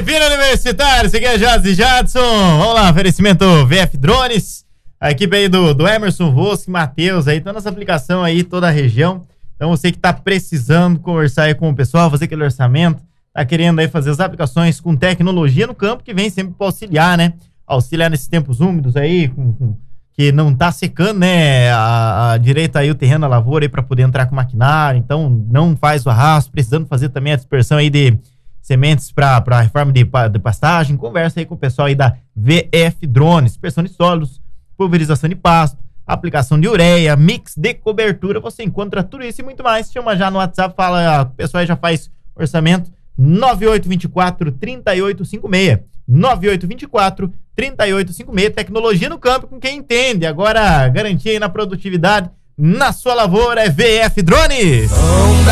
Prefira Universitário, você quer Jazzy Jadson? Vamos lá, oferecimento VF Drones, a equipe aí do Emerson Vosque, Matheus aí, toda essa aplicação aí, toda a região. Então você que tá precisando conversar aí com o pessoal, fazer aquele orçamento, tá querendo aí fazer as aplicações com tecnologia no campo, que vem sempre para auxiliar, né? Auxiliar nesses tempos úmidos aí, que não tá secando, né? A direita aí o terreno, a lavoura aí para poder entrar com maquinário, então não faz o arrasto, precisando fazer também a dispersão aí de sementes para reforma de pastagem. Conversa aí com o pessoal aí da VF Drones, dispersão de solos, pulverização de pasto, aplicação de ureia, mix de cobertura, você encontra tudo isso e muito mais. Chama já no WhatsApp, fala, o pessoal aí já faz orçamento, 9824-3856, 9824-3856, tecnologia no campo com quem entende. Agora, garantia aí na produtividade, na sua lavoura é VF Drones.